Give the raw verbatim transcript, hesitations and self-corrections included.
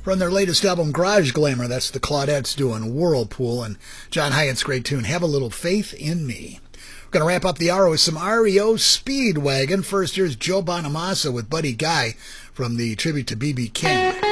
from their latest album, Garage Glamour. That's the Claudettes doing Whirlpool, and John Hyatt's great tune, Have a Little Faith in Me. We're going to wrap up the hour with some R E O Speedwagon. First, here's Joe Bonamassa with Buddy Guy from the tribute to B B King.